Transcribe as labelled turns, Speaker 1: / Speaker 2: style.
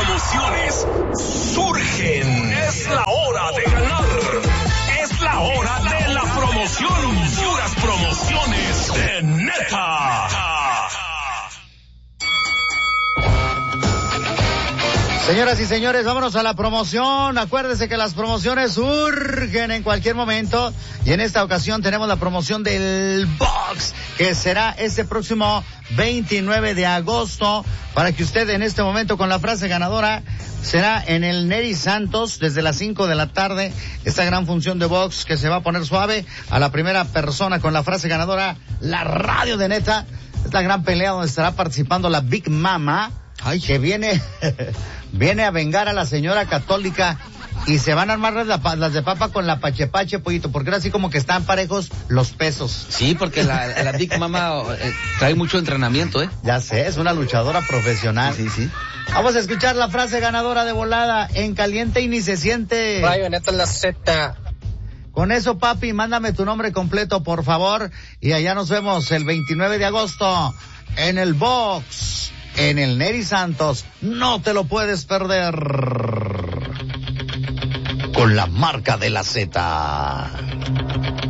Speaker 1: promociones surgen. Es la hora de ganar. Es la hora de la promoción. Puras promociones de Neta.
Speaker 2: Señoras y señores, vámonos a la promoción. Acuérdense que las promociones surgen en cualquier momento. Y en esta ocasión tenemos la promoción del Box, que será este próximo 29 de agosto. Para que usted en este momento con la frase ganadora será en el Neri Santos desde las 5 de la tarde. Esta gran función de Box que se va a poner suave a la primera persona con la frase ganadora, la radio de Neta. Es la gran pelea donde estará participando la Big Mama. Ay, que viene a vengar a la señora católica y se van a armar las de papa con la pachepache, pollito, porque ahora sí como que están parejos los pesos.
Speaker 3: Sí, porque la Big Mama trae mucho entrenamiento, ¿eh?
Speaker 2: Ya sé, es una luchadora profesional.
Speaker 3: Sí.
Speaker 2: Vamos a escuchar la frase ganadora de volada, en caliente y ni se siente.
Speaker 4: Radio Neta en la Z.
Speaker 2: Con eso, papi, mándame tu nombre completo, por favor, y allá nos vemos el 29 de agosto en el Box. En el Neri Santos, no te lo puedes perder. Con la marca de la Z.